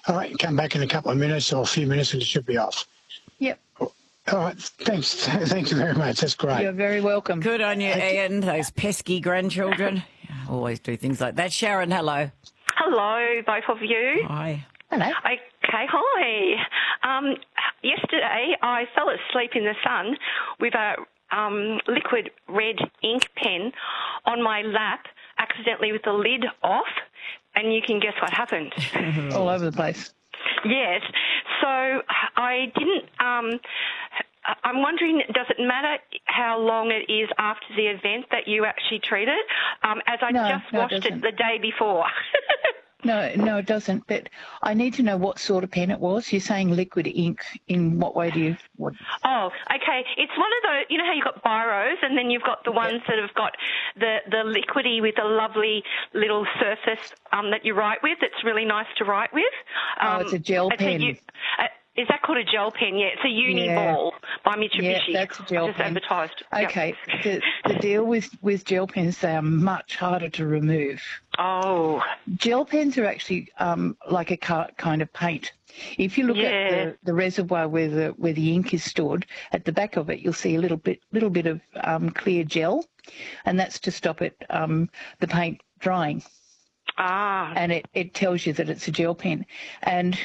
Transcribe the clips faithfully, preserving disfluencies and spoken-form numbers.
All right, come back in a couple of minutes or a few minutes and it should be off. Yep. All right, thanks. Thank you very much. That's great. You're very welcome. Good on you, Thank Ian. Those pesky grandchildren. Always do things like that. Sharon, hello. Hello, both of you. Hi. Hello. Okay, hi. Um, yesterday, I fell asleep in the sun with a um, liquid red ink pen on my lap, accidentally with the lid off, and you can guess what happened. All over the place. Yes. So I didn't... Um, I'm wondering, does it matter how long it is after the event that you actually treat it? Um, as I No, just no, it washed it doesn't. the day before. No, no, it doesn't. But I need to know what sort of pen it was. You're saying liquid ink. In what way do you... What? Oh, okay. It's one of those, you know how you've got biros and then you've got the ones that have got the, the liquidy with a lovely little surface um, that you write with. It's really nice to write with. Um, Oh, it's a gel it's a pen. u- uh, is that called a gel pen? Yeah, it's a uni Yeah. ball by Mitsubishi. Yeah, that's a gel I just pen. advertised. Yep. Okay. The, the deal with, with gel pens, they are much harder to remove. Oh, Gel pens are actually um, like a ca- kind of paint. If you look Yeah. at the, the reservoir where the where the ink is stored, at the back of it you'll see a little bit little bit of um, clear gel, and that's to stop it um, the paint drying. ah, And it, it tells you that it's a gel pen. And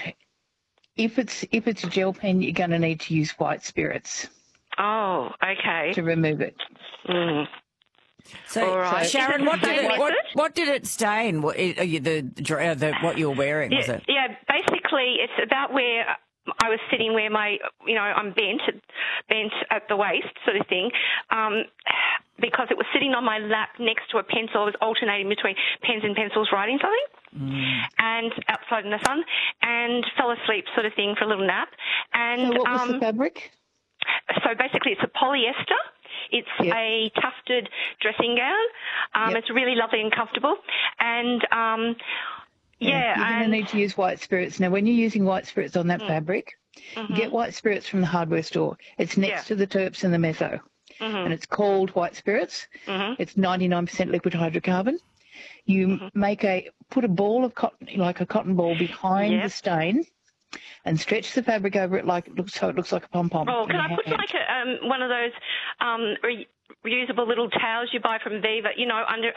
if it's if it's a gel pen, you're going to need to use white spirits oh, okay. to remove it. Mm. So, All right. Sharon, Is it what did stain it what, with what did it stain? What, are you, the, dr- uh, the what you were wearing? Was Yeah, it? yeah, basically it's about where I was sitting, where my, you know, I'm bent, bent at the waist sort of thing, um, because it was sitting on my lap next to a pencil. I was alternating between pens and pencils writing something, Mm. and outside in the sun, and fell asleep sort of thing for a little nap. And So what was um, the fabric? so basically it's a polyester. It's Yep. a tufted dressing gown. Um, Yep. It's really lovely and comfortable. And, um, yeah. You're going and, to need to use white spirits. Now, when you're using white spirits on that fabric, mhm. get white spirits from the hardware store. It's next Yeah. to the terps and the metho, Mhm. and it's called white spirits. Mhm. It's ninety-nine percent liquid hydrocarbon. You Mm-hmm. make a put a ball of cotton, like a cotton ball, behind Yep. the stain, and stretch the fabric over it like it looks so it looks like a pom pom. Oh, can I put like a, um, one of those um, re- reusable little towels you buy from Viva, you know, under